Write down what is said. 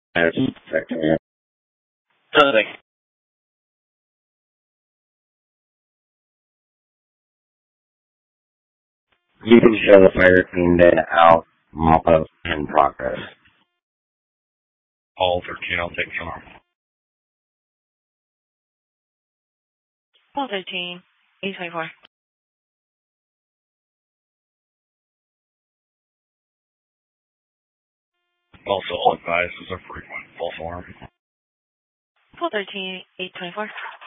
As sector. Something. You can show the fire cleaned it out, mop up in progress. All 13, I'll take some. All 13, 824. Also, all advised is a frequent false alarm. All 13, 824.